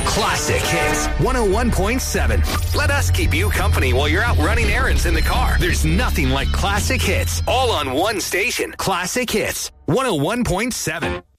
Classic Hits 101.7. Let us keep you company while you're out running errands in the car. There's nothing like Classic Hits. All on one station. Classic Hits 101.7.